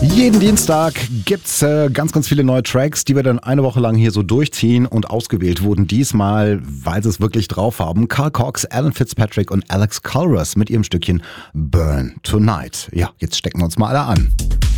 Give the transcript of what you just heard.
Jeden Dienstag gibt's ganz viele neue Tracks, die wir dann eine Woche lang hier so durchziehen und ausgewählt wurden. Diesmal, weil sie es wirklich drauf haben. Carl Cox, Alan Fitzpatrick und Alex Culress mit ihrem Stückchen Burn Tonight. Ja, jetzt stecken wir uns mal alle an.